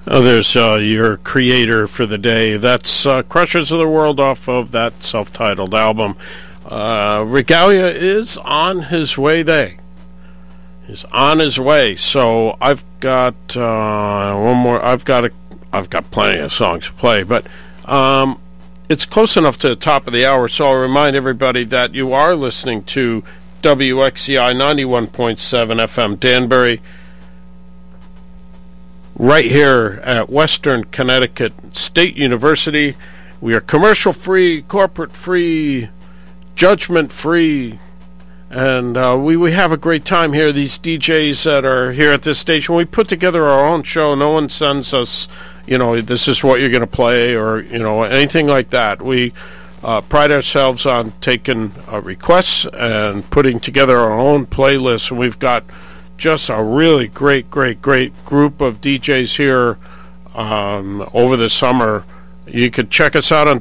Oh, there's your creator for the day. That's Crushers of the World off of that self-titled album. Regalia is on his way. He's on his way. So I've got one more. I've got plenty of songs to play, but it's close enough to the top of the hour. So I'll remind everybody that you are listening to WXCI 91.7 FM Danbury, right here at Western Connecticut State University. We are commercial-free, corporate-free, judgment-free, and we have a great time here. These DJs that are here at this station, we put together our own show. No one sends us, this is what you're going to play or, anything like that. We pride ourselves on taking requests and putting together our own playlists, and we've got just a really great group of DJs here over the summer. You could check us out on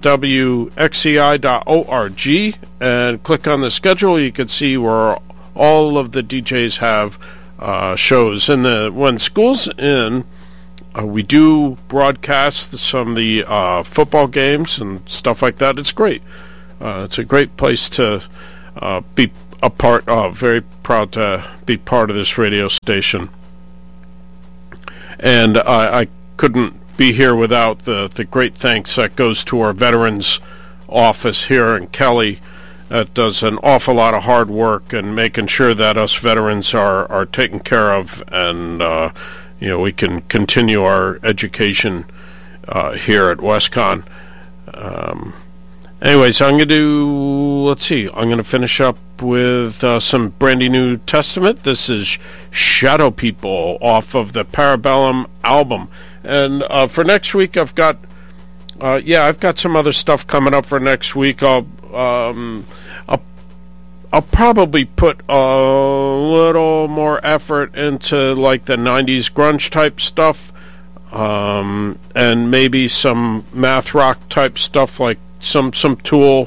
WXCI.org and click on the schedule. You can see where all of the DJs have shows. And when school's in, we do broadcast some of the football games and stuff like that. It's great. It's a great place to be a part of. Very proud to be part of this radio station. And I couldn't be here without the great thanks that goes to our veterans office here in Kelly that does an awful lot of hard work and making sure that us veterans are taken care of, and we can continue our education here at WestCon. Anyways, I'm going to finish up with some Brandy New Testament. This is Shadow People off of the Parabellum album. And for next week, I've got some other stuff coming up for next week. I'll probably put a little more effort into like the 90s grunge type stuff, and maybe some math rock type stuff, like some Tool,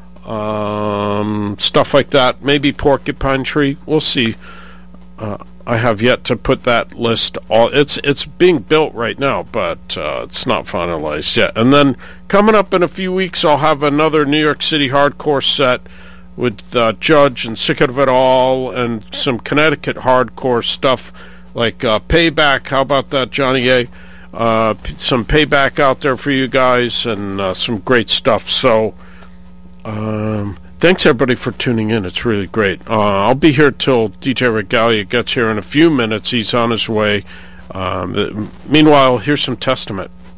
stuff like that. Maybe Porcupine Tree. We'll see. I have yet to put that list. It's being built right now, but it's not finalized yet. And then coming up in a few weeks, I'll have another New York City hardcore set with Judge and Sick of It All, and some Connecticut hardcore stuff like Payback. How about that, Johnny A? Some Payback out there for you guys, and some great stuff. So thanks everybody for tuning in. It's really great. I'll be here till DJ Regalia gets here in a few minutes. He's on his way. Meanwhile, here's some Testament.